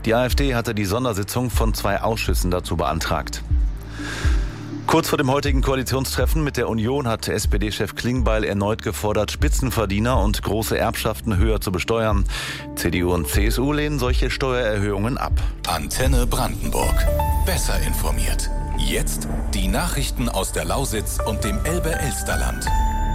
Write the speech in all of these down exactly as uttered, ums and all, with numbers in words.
Die AfD hatte die Sondersitzung von zwei Ausschüssen dazu beantragt. Kurz vor dem heutigen Koalitionstreffen mit der Union hat S P D-Chef Klingbeil erneut gefordert, Spitzenverdiener und große Erbschaften höher zu besteuern. C D U und C S U lehnen solche Steuererhöhungen ab. Antenne Brandenburg. Besser informiert. Jetzt die Nachrichten aus der Lausitz und dem Elbe-Elsterland.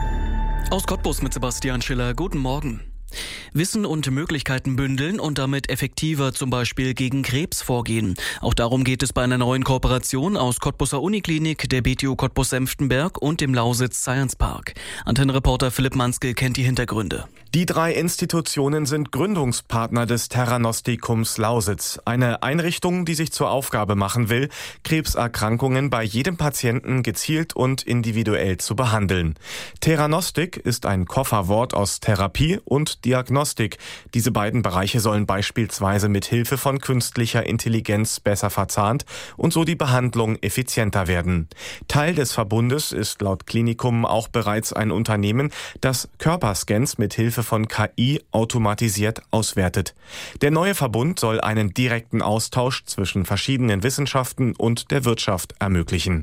Aus Cottbus mit Sebastian Schiller. Guten Morgen. Wissen und Möglichkeiten bündeln und damit effektiver zum Beispiel gegen Krebs vorgehen. Auch darum geht es bei einer neuen Kooperation aus Cottbuser Uniklinik, der B T U Cottbus-Senftenberg und dem Lausitz Science Park. Antennenreporter Philipp Manske kennt die Hintergründe. Die drei Institutionen sind Gründungspartner des Theranostikums Lausitz, eine Einrichtung, die sich zur Aufgabe machen will, Krebserkrankungen bei jedem Patienten gezielt und individuell zu behandeln. Theranostik ist ein Kofferwort aus Therapie und Diagnostik. Diese beiden Bereiche sollen beispielsweise mit Hilfe von künstlicher Intelligenz besser verzahnt und so die Behandlung effizienter werden. Teil des Verbundes ist laut Klinikum auch bereits ein Unternehmen, das Körperscans mit Hilfe von K I automatisiert auswertet. Der neue Verbund soll einen direkten Austausch zwischen verschiedenen Wissenschaften und der Wirtschaft ermöglichen.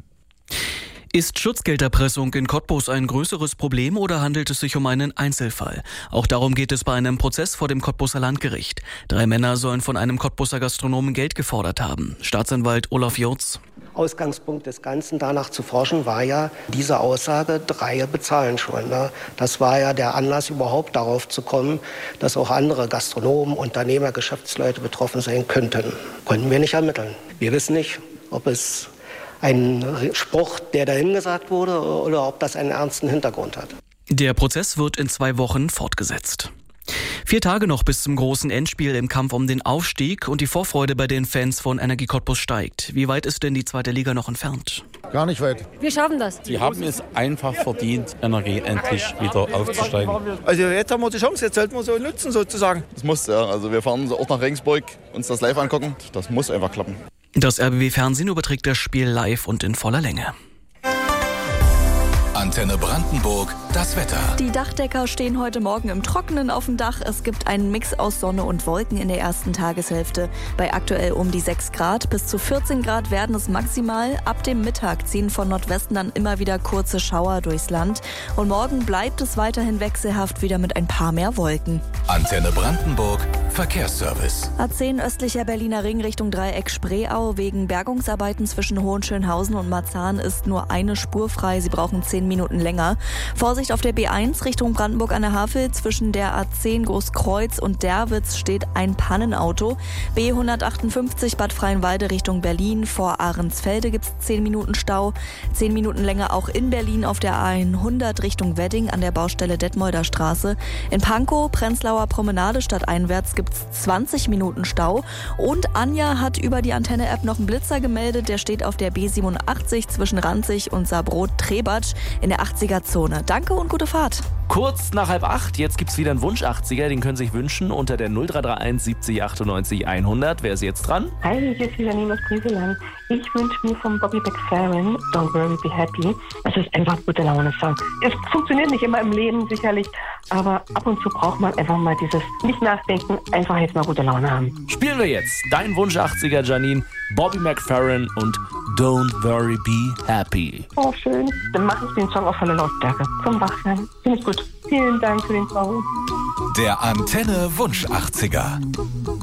Ist Schutzgelderpressung in Cottbus ein größeres Problem oder handelt es sich um einen Einzelfall? Auch darum geht es bei einem Prozess vor dem Cottbuser Landgericht. Drei Männer sollen von einem Cottbuser Gastronomen Geld gefordert haben. Staatsanwalt Olaf Jurz. Ausgangspunkt des Ganzen, danach zu forschen, war ja diese Aussage, Dreie bezahlen schon. Ne? Das war ja der Anlass, überhaupt darauf zu kommen, dass auch andere Gastronomen, Unternehmer, Geschäftsleute betroffen sein könnten. Konnten wir nicht ermitteln. Wir wissen nicht, ob es ein Spruch, der dahin gesagt wurde, oder ob das einen ernsten Hintergrund hat. Der Prozess wird in zwei Wochen fortgesetzt. Vier Tage noch bis zum großen Endspiel im Kampf um den Aufstieg und die Vorfreude bei den Fans von Energie Cottbus steigt. Wie weit ist denn die zweite Liga noch entfernt? Gar nicht weit. Wir schaffen das. Sie haben es einfach verdient, Energie endlich wieder aufzusteigen. Also jetzt haben wir die Chance, jetzt sollten wir so nutzen sozusagen. Das muss, ja. Also wir fahren auch nach Regensburg, uns das live angucken. Das muss einfach klappen. Das R B B-Fernsehen überträgt das Spiel live und in voller Länge. Antenne Brandenburg, das Wetter. Die Dachdecker stehen heute Morgen im Trockenen auf dem Dach. Es gibt einen Mix aus Sonne und Wolken in der ersten Tageshälfte. Bei aktuell um die sechs Grad. Bis zu vierzehn Grad werden es maximal. Ab dem Mittag ziehen von Nordwesten dann immer wieder kurze Schauer durchs Land. Und morgen bleibt es weiterhin wechselhaft, wieder mit ein paar mehr Wolken. Antenne Brandenburg, Verkehrsservice. A zehn östlicher Berliner Ring Richtung Dreieck Spreeau. Wegen Bergungsarbeiten zwischen Hohenschönhausen und Marzahn ist nur eine Spur frei. Sie brauchen zehn Minuten länger. Vorsicht auf der B eins Richtung Brandenburg an der Havel. Zwischen der A zehn Großkreuz und Derwitz steht ein Pannenauto. B hundertachtundfünfzig Bad Freienwalde Richtung Berlin. Vor Ahrensfelde gibt es zehn Minuten Stau. zehn Minuten länger auch in Berlin auf der A hundert Richtung Wedding an der Baustelle Detmolder Straße. In Pankow, Prenzlauer Promenade stadteinwärts gibt es zwanzig Minuten Stau. Und Anja hat über die Antenne-App noch einen Blitzer gemeldet. Der steht auf der B siebenundachtzig zwischen Ranzig und Saarbrot-Trebatsch in der achtziger-Zone. Danke und gute Fahrt. Kurz nach halb acht, jetzt gibt's wieder einen Wunsch achtziger, den können Sie sich wünschen unter der null drei drei eins siebzig achtundneunzig hundert. Wer ist jetzt dran? Hi, hier ist Janine aus Brieseland. Ich wünsche mir von Bobby McFerrin Don't Worry, Be Happy. Das ist einfach ein guter Laune-Song. Es funktioniert nicht immer im Leben sicherlich, aber ab und zu braucht man einfach mal dieses Nicht-Nachdenken, einfach jetzt mal gute Laune haben. Spielen wir jetzt dein Wunsch achtziger, Janine, Bobby McFerrin und Don't Worry, Be Happy. Oh, schön. Dann mache ich den Song auf volle Lautstärke. Zum Wachsein. Finde ich gut. Vielen Dank für den Song. Der Antenne Wunsch achtziger.